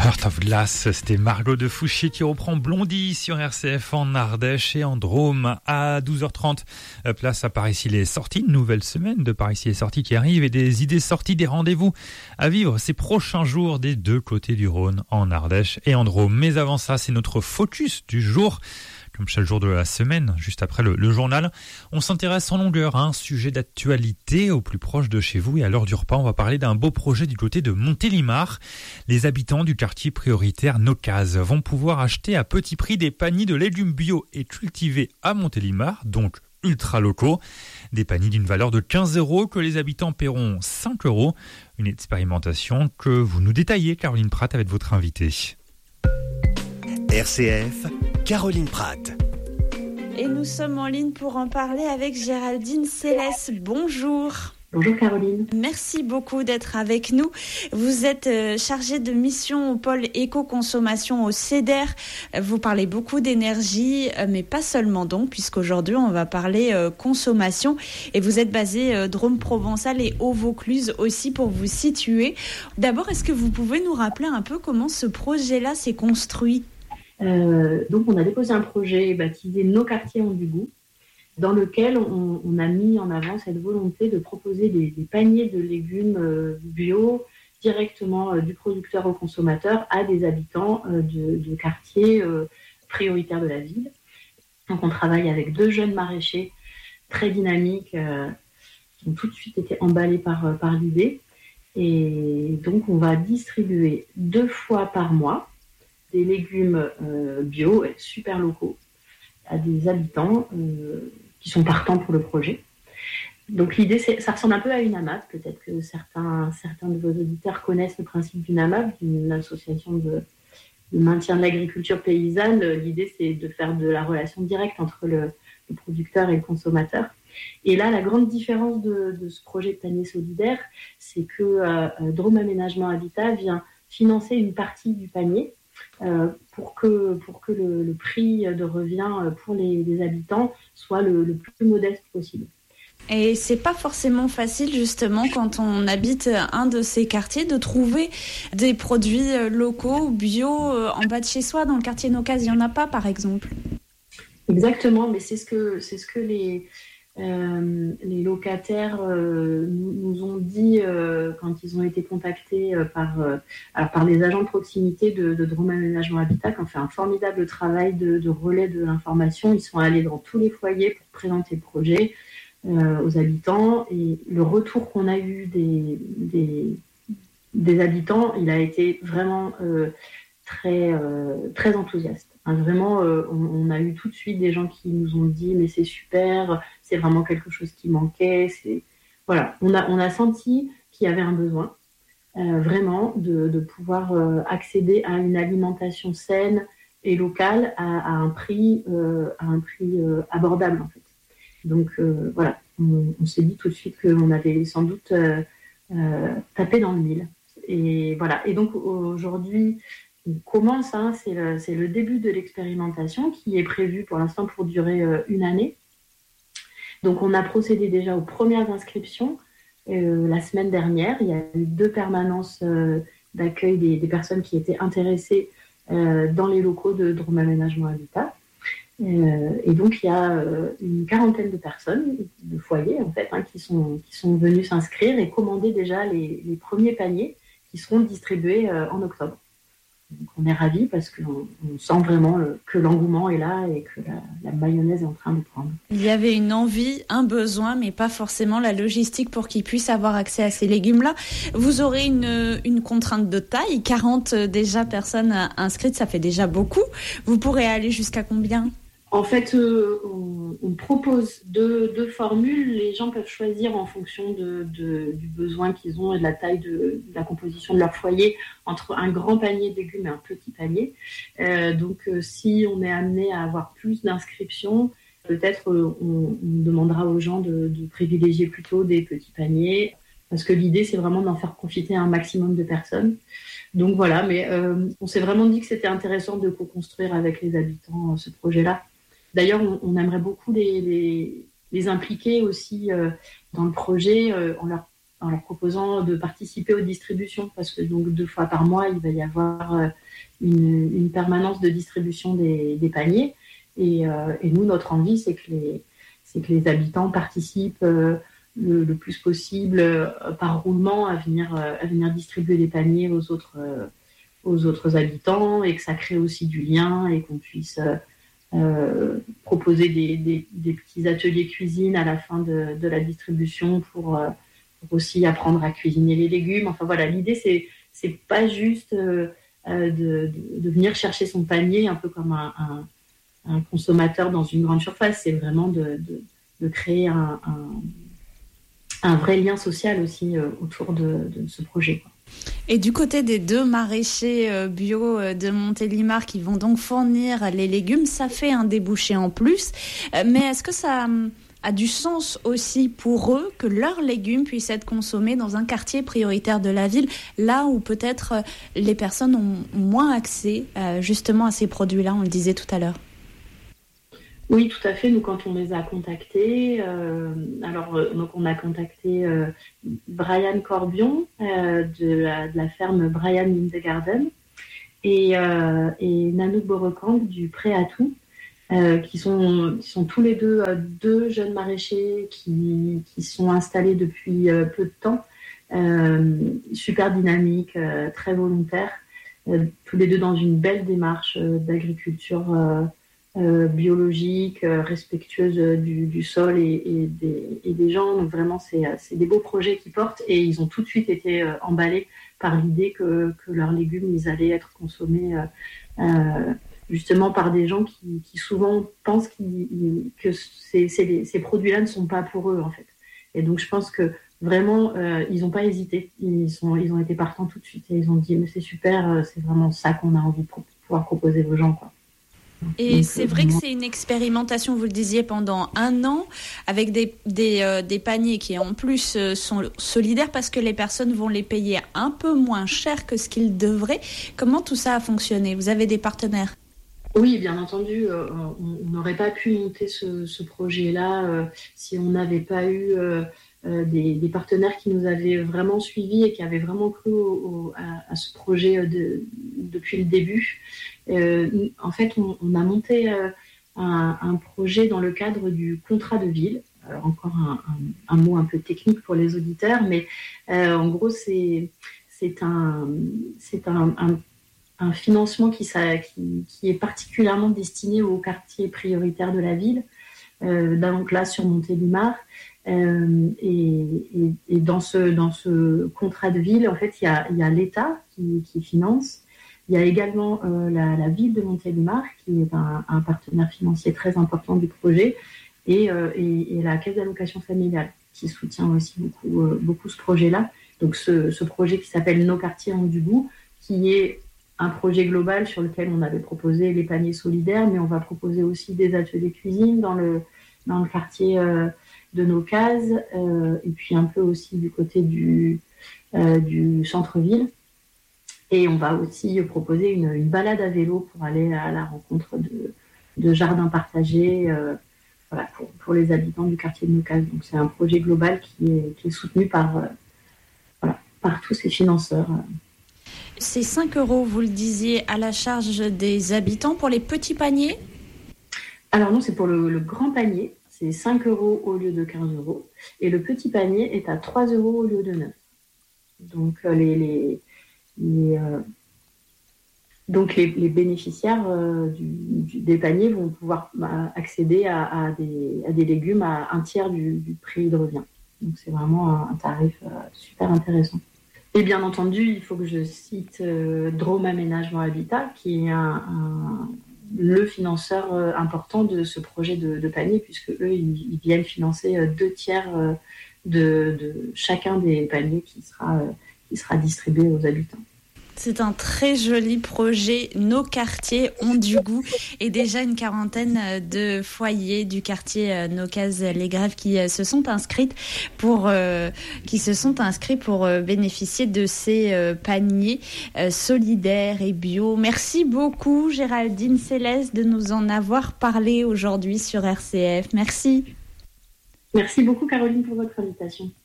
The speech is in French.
Heart of Glass, c'était Margot de Fouché qui reprend Blondie sur RCF en Ardèche et en Drôme à 12h30. Place à Par ici les sorties, une nouvelle semaine de Par ici les sorties qui arrive et des idées sorties, des rendez-vous à vivre ces prochains jours des deux côtés du Rhône, en Ardèche et en Drôme. Mais avant ça, c'est notre focus du jour. Comme chaque jour de la semaine, juste après le journal, on s'intéresse en longueur à un sujet d'actualité au plus proche de chez vous. Et à l'heure du repas, on va parler d'un beau projet du côté de Montélimar. Les habitants du quartier prioritaire Nocaz vont pouvoir acheter à petit prix des paniers de légumes bio et cultivés à Montélimar, donc ultra locaux. Des paniers d'une valeur de 15 € que les habitants paieront 5 €. Une expérimentation que vous nous détaillez, Caroline Pratt, avec votre invitée. RCF, Caroline Pratt. Et nous sommes en ligne pour en parler avec Géraldine Célès. Bonjour. Bonjour Caroline. Merci beaucoup d'être avec nous. Vous êtes chargée de mission au pôle éco-consommation au CEDER. Vous parlez beaucoup d'énergie, mais pas seulement donc, puisqu'aujourd'hui on va parler consommation. Et vous êtes basée Drôme Provençal et Haut-Vaucluse aussi pour vous situer. D'abord, est-ce que vous pouvez nous rappeler un peu comment ce projet-là s'est construit ? Donc on a déposé un projet baptisé Nos quartiers ont du goût, dans lequel on a mis en avant cette volonté de proposer des paniers de légumes bio directement du producteur au consommateur à des habitants de quartiers prioritaires de la ville. Donc on travaille avec 2 jeunes maraîchers très dynamiques qui ont tout de suite été emballés par l'idée. Et donc on va distribuer 2 fois par mois des légumes bio et super locaux à des habitants qui sont partants pour le projet. Donc l'idée, ça ressemble un peu à une AMAP. Peut-être que certains de vos auditeurs connaissent le principe d'une AMAP, d'une association de maintien de l'agriculture paysanne. L'idée, c'est de faire de la relation directe entre le producteur et le consommateur. Et là, la grande différence de ce projet de panier solidaire, c'est que Drôme Aménagement Habitat vient financer une partie du panier pour que le prix de revient pour les habitants soit le plus modeste possible. Et c'est pas forcément facile justement quand on habite un de ces quartiers de trouver des produits locaux, bio, en bas de chez soi. Dans le quartier Nocaz, il n'y en a pas par exemple. Exactement, mais c'est ce que les locataires nous ont dit quand ils ont été contactés par les agents de proximité de Drôme Aménagement Habitat, qui ont fait un formidable travail de relais de l'information. Ils sont allés dans tous les foyers pour présenter le projet aux habitants. Et le retour qu'on a eu des habitants, il a été vraiment très enthousiaste. Vraiment, on a eu tout de suite des gens qui nous ont dit mais c'est super, c'est vraiment quelque chose qui manquait. Voilà, on a senti qu'il y avait un besoin vraiment de pouvoir accéder à une alimentation saine et locale à un prix abordable en fait. Donc voilà, on s'est dit tout de suite qu'on avait sans doute tapé dans le mille. Et voilà. Et donc aujourd'hui, on commence, c'est le début de l'expérimentation qui est prévue pour l'instant pour durer 1 année. Donc on a procédé déjà aux premières inscriptions la semaine dernière. Il y a eu 2 permanences d'accueil des personnes qui étaient intéressées dans les locaux de Drôme Aménagement Habitat. Et donc il y a une 40aine de personnes, de foyers en fait, qui sont venus s'inscrire et commander déjà les premiers paniers qui seront distribués en octobre. Donc on est ravis parce qu'on sent vraiment que l'engouement est là et que la mayonnaise est en train de prendre. Il y avait une envie, un besoin, mais pas forcément la logistique pour qu'ils puissent avoir accès à ces légumes-là. Vous aurez une contrainte de taille, 40 déjà personnes inscrites, ça fait déjà beaucoup. Vous pourrez aller jusqu'à combien ? En fait, on propose 2 formules. Les gens peuvent choisir en fonction du besoin qu'ils ont et de la taille de la composition de leur foyer entre un grand panier de légumes et un petit panier. Donc, si on est amené à avoir plus d'inscriptions, peut-être on demandera aux gens de privilégier plutôt des petits paniers parce que l'idée, c'est vraiment d'en faire profiter un maximum de personnes. Donc voilà, mais on s'est vraiment dit que c'était intéressant de co-construire avec les habitants ce projet-là. D'ailleurs, on aimerait beaucoup les impliquer aussi dans le projet en leur en leur proposant de participer aux distributions, parce que donc 2 fois par mois, il va y avoir une permanence de distribution des paniers. Et nous, notre envie, c'est que les habitants participent le plus possible par roulement à venir distribuer les paniers aux autres habitants, et que ça crée aussi du lien, et qu'on puisse proposer des petits ateliers cuisine à la fin de la distribution pour aussi apprendre à cuisiner les légumes. Enfin voilà, l'idée c'est pas juste de venir chercher son panier un peu comme un consommateur dans une grande surface, c'est vraiment de créer un vrai lien social aussi autour de ce projet, quoi. Et du côté des 2 maraîchers bio de Montélimar qui vont donc fournir les légumes, ça fait un débouché en plus. Mais est-ce que ça a du sens aussi pour eux que leurs légumes puissent être consommés dans un quartier prioritaire de la ville, là où peut-être les personnes ont moins accès justement à ces produits-là, on le disait tout à l'heure? Oui, tout à fait. Nous, quand on les a contactés, donc on a contacté Brian Corbion de la ferme Brian in the Garden et Nanook Borekamp du Pré à Tout, qui sont tous les deux jeunes maraîchers qui sont installés depuis peu de temps, super dynamiques, très volontaires, tous les deux dans une belle démarche d'agriculture biologique, respectueuse du sol et des gens. Donc vraiment, c'est des beaux projets qu'ils portent, et ils ont tout de suite été emballés par l'idée que leurs légumes, ils allaient être consommés justement par des gens qui souvent pensent que ces produits-là ne sont pas pour eux, en fait. Et donc, je pense que vraiment, ils n'ont pas hésité. Ils ont été partants tout de suite, et ils ont dit, mais c'est super, c'est vraiment ça qu'on a envie de pouvoir proposer aux gens, quoi. Et c'est vrai que c'est une expérimentation, vous le disiez, pendant 1 an, avec des paniers qui en plus sont solidaires parce que les personnes vont les payer un peu moins cher que ce qu'ils devraient. Comment tout ça a fonctionné? Vous avez des partenaires? Oui, bien entendu, on n'aurait pas pu monter ce projet-là si on n'avait pas eu des partenaires qui nous avaient vraiment suivis et qui avaient vraiment cru à ce projet depuis le début. En fait, on a monté un projet dans le cadre du contrat de ville. Alors, encore un mot un peu technique pour les auditeurs, mais en gros, c'est un financement qui est particulièrement destiné aux quartiers prioritaires de la ville, donc là sur Montélimar. Et dans ce contrat de ville, en fait, il y a l'État qui finance. Il y a également la ville de Montélimar, qui est un partenaire financier très important du projet, et la Caisse d'allocation familiale, qui soutient aussi beaucoup ce projet-là. Donc ce projet qui s'appelle Nos quartiers ont du goût, qui est un projet global sur lequel on avait proposé les paniers solidaires, mais on va proposer aussi des ateliers cuisine dans le quartier de nos cases, et puis un peu aussi du côté du centre-ville. Et on va aussi proposer une balade à vélo pour aller à la rencontre de jardins partagés, voilà, pour les habitants du quartier de nos cases. Donc c'est un projet global qui est soutenu par tous ces financeurs. C'est 5 €, vous le disiez, à la charge des habitants pour les petits paniers? Alors non, c'est pour le grand panier. C'est 5 € au lieu de 15 €. Et le petit panier est à 3 € au lieu de 9. Donc les bénéficiaires des paniers vont pouvoir accéder à des légumes à un tiers du prix de revient. Donc c'est vraiment un tarif super intéressant. Et bien entendu, il faut que je cite Drôme Aménagement Habitat, qui est le financeur important de ce projet de panier, puisque eux, ils viennent financer 2 tiers de chacun des paniers qui sera distribué aux habitants. C'est un très joli projet. Nos quartiers ont du goût. Et déjà une 40aine de foyers du quartier Nocaz-les-Grèves qui se sont inscrits pour bénéficier de ces paniers solidaires et bio. Merci beaucoup Géraldine Céleste de nous en avoir parlé aujourd'hui sur RCF. Merci. Merci beaucoup Caroline pour votre invitation.